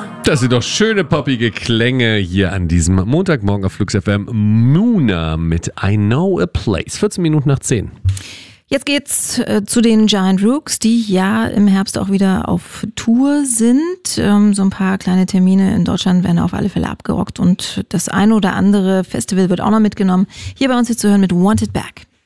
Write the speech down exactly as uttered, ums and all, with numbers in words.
Das sind doch schöne poppige Klänge hier an diesem Montagmorgen auf Flux F M. Muna mit I Know a Place. vierzehn Minuten nach zehn. Jetzt geht's äh, zu den Giant Rooks, die ja im Herbst auch wieder auf Tour sind. Ähm, so ein paar kleine Termine in Deutschland werden auf alle Fälle abgerockt und das ein oder andere Festival wird auch noch mitgenommen. Hier bei uns jetzt zu hören mit Want It Back.